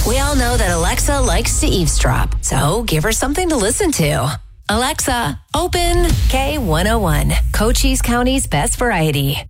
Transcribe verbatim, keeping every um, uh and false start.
We all know that Alexa likes to eavesdrop, so give her something to listen to. Alexa, open K one oh one, Cochise County's best variety.